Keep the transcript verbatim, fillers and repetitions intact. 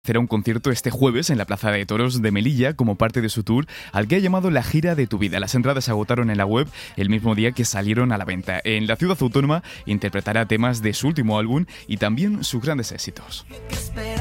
Será un concierto este jueves en la Plaza de Toros de Melilla como parte de su tour al que ha llamado La Gira de tu Vida. Las entradas se agotaron en la web el mismo día que salieron a la venta. En la ciudad autónoma interpretará temas de su último álbum y también sus grandes éxitos.